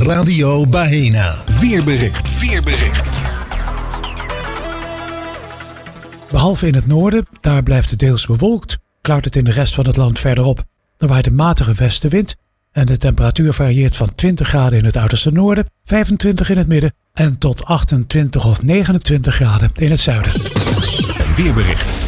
Radio Baena. Weerbericht. Behalve in het noorden, daar blijft het deels bewolkt, klaart het in de rest van het land verder op. Er waait een matige westenwind en de temperatuur varieert van 20 graden in het uiterste noorden, 25 in het midden en tot 28 of 29 graden in het zuiden. Weerbericht